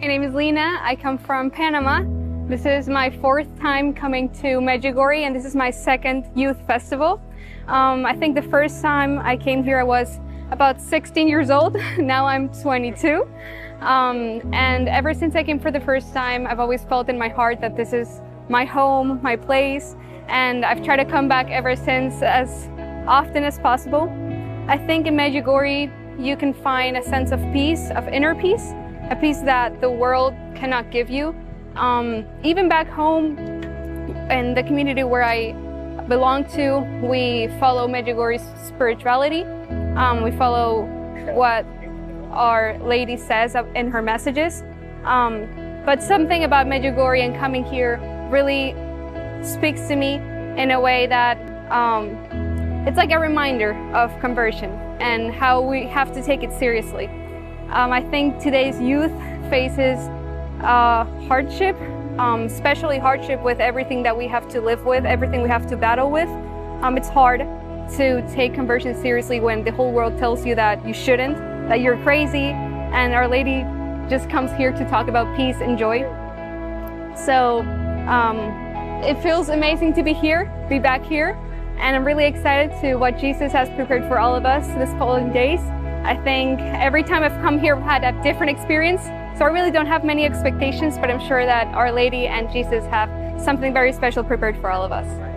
My name is Lena. I come from Panama. This is my fourth time coming to Medjugorje, and this is my second youth festival. I think the first time I came here I was about 16 years old. Now I'm 22. And ever since I came for the first time, I've always felt in my heart that this is my home, my place, and I've tried to come back ever since as often as possible. I think in Medjugorje you can find a sense of peace, of inner peace, a peace that the world cannot give you. Even back home in the community where I belong to, we follow Medjugorje's spirituality. We follow what Our Lady says in her messages. But something about Medjugorje and coming here really speaks to me in a way that it's like a reminder of conversion and how we have to take it seriously. I think today's youth faces hardship, especially hardship with everything that we have to live with, everything we have to battle with. It's hard to take conversion seriously when the whole world tells you that you shouldn't, that you're crazy, and Our Lady just comes here to talk about peace and joy. So it feels amazing to be here, be back here, and I'm really excited to what Jesus has prepared for all of us this following days. I think every time I've come here I've had a different experience, so I really don't have many expectations, but I'm sure that Our Lady and Jesus have something very special prepared for all of us.